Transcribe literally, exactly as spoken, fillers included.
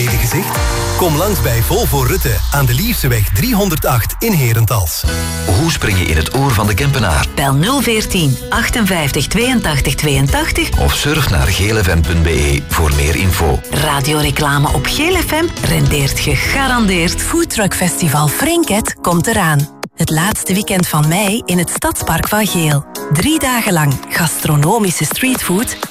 tweede gezicht? Kom langs bij Volvo Rutte aan de Lierseweg driehonderdacht in Herentals. Hoe spring je in het oor van de Kempenaar? Bel nul veertien achtenvijftig tweeëntachtig tweeëntachtig Of surf naar geelfm punt be voor meer info. Radioreclame op Geel F M rendeert gegarandeerd. Foodtruck Festival Frinket komt eraan. Het laatste weekend van mei in het Stadspark van Geel. Drie dagen lang gastronomische streetfood,